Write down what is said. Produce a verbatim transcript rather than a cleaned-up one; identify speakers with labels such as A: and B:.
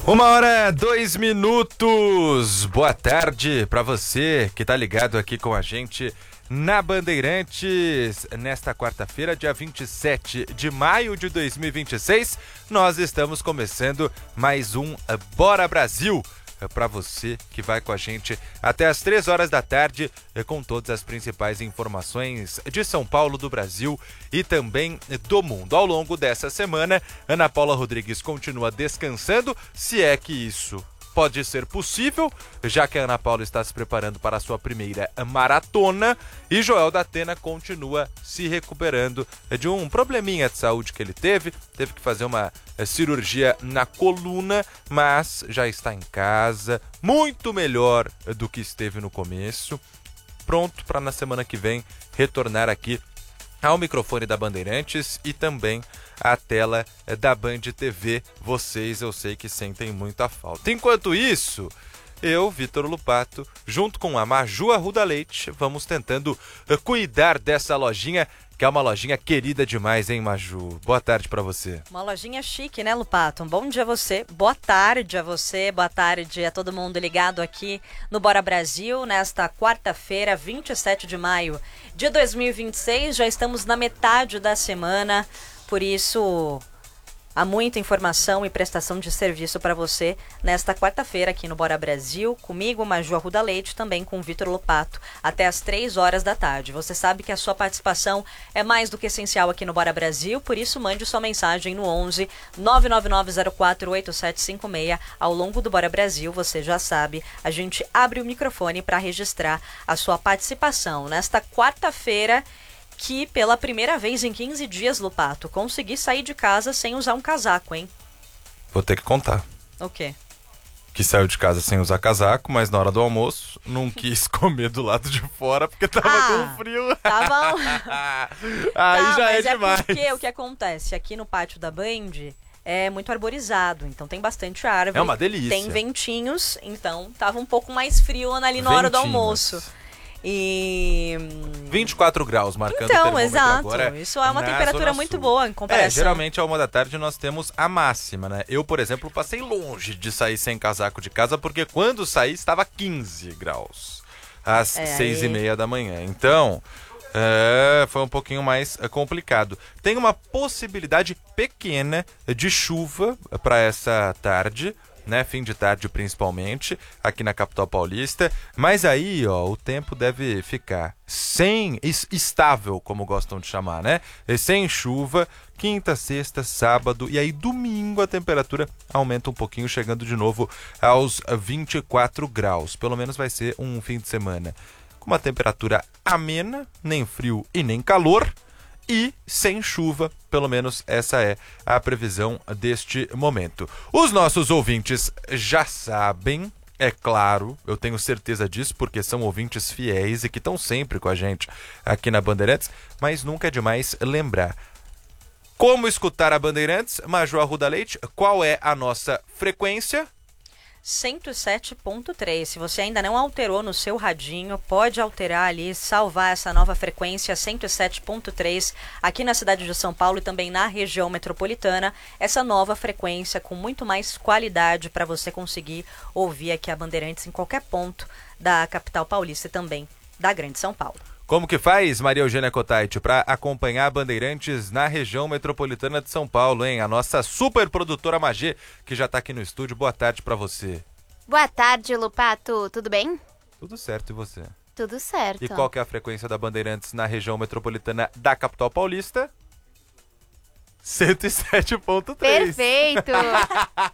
A: Uma hora, dois minutos. Boa tarde para você que tá ligado aqui com a gente na Bandeirantes. Nesta quarta-feira, dia vinte e sete de maio de dois mil e vinte e seis, nós estamos começando mais um Bora Brasil. Para você que vai com a gente até as três horas da tarde com todas as principais informações de São Paulo, do Brasil e também do mundo. Ao longo dessa semana, Ana Paula Rodrigues continua descansando, se é que isso pode ser possível, já que a Ana Paula está se preparando para a sua primeira maratona, e Joel da Atena continua se recuperando de um probleminha de saúde que ele teve, teve que fazer uma cirurgia na coluna, mas já está em casa, muito melhor do que esteve no começo, pronto para na semana que vem retornar aqui ao microfone da Bandeirantes e também à tela da Band T V. Vocês, eu sei que sentem muita falta. Enquanto isso, eu, Vitor Lupato, junto com a Maju Arruda Leite, vamos tentando cuidar dessa lojinha, que é uma lojinha querida demais, hein, Maju? Boa tarde pra você.
B: Uma lojinha chique, né, Lupato? Um bom dia a você, boa tarde a você, boa tarde a todo mundo ligado aqui no Bora Brasil, nesta quarta-feira, vinte e sete de maio de dois mil e vinte e seis. Já estamos na metade da semana, por isso há muita informação e prestação de serviço para você nesta quarta-feira aqui no Bora Brasil, comigo, Maju Arruda Leite, também com o Vitor Lupato, até as três horas da tarde. Você sabe que a sua participação é mais do que essencial aqui no Bora Brasil, por isso mande sua mensagem no onze nove nove nove zero quatro oito sete cinco seis. Ao longo do Bora Brasil, você já sabe, a gente abre o microfone para registrar a sua participação. Nesta quarta-feira, que pela primeira vez em quinze dias, Lupato, consegui sair de casa sem usar um casaco, hein?
A: Vou ter que contar.
B: O quê?
A: Que saiu de casa sem usar casaco, mas na hora do almoço não quis comer do lado de fora porque tava
B: ah,
A: com frio.
B: Tá bom.
A: Aí
B: tá,
A: já
B: mas
A: é demais.
B: É porque o que acontece aqui no pátio da Band é muito arborizado, então tem bastante árvore.
A: É uma delícia.
B: Tem ventinhos, então tava um pouco mais frio ali na hora do almoço. E
A: vinte e quatro graus marcando
B: então,
A: o termômetro
B: exato.
A: Agora.
B: Isso é uma
A: na
B: temperatura muito boa em comparação.
A: É, geralmente a uma da tarde nós temos a máxima, né? Eu, por exemplo, passei longe de sair sem casaco de casa, porque quando saí estava quinze graus às
B: é,
A: seis
B: aí...
A: e meia da manhã. Então, é, foi um pouquinho mais complicado. Tem uma possibilidade pequena de chuva para essa tarde, né, fim de tarde principalmente, aqui na capital paulista, mas aí, ó, o tempo deve ficar sem, estável, como gostam de chamar, né, sem chuva, quinta, sexta, sábado, e aí domingo a temperatura aumenta um pouquinho, chegando de novo aos vinte e quatro graus, pelo menos vai ser um fim de semana com uma temperatura amena, nem frio e nem calor, e sem chuva, pelo menos essa é a previsão deste momento. Os nossos ouvintes já sabem, é claro, eu tenho certeza disso, porque são ouvintes fiéis e que estão sempre com a gente aqui na Bandeirantes, mas nunca é demais lembrar. Como escutar a Bandeirantes? Maju Arruda Leite, qual é a nossa frequência?
B: cento e sete ponto três. Se você ainda não alterou no seu radinho, pode alterar ali, salvar essa nova frequência cento e sete ponto três aqui na cidade de São Paulo e também na região metropolitana. Essa nova frequência com muito mais qualidade para você conseguir ouvir aqui a Bandeirantes em qualquer ponto da capital paulista e também da Grande São Paulo.
A: Como que faz, Maria Eugênia Cotaiti, para acompanhar a Bandeirantes na região metropolitana de São Paulo, hein? A nossa super produtora Magê, que já está aqui no estúdio. Boa tarde para você.
C: Boa tarde, Lupato. Tudo bem?
A: Tudo certo, e você?
C: Tudo certo.
A: E qual que é a frequência da Bandeirantes na região metropolitana da capital paulista? cento e sete ponto três.
C: Perfeito!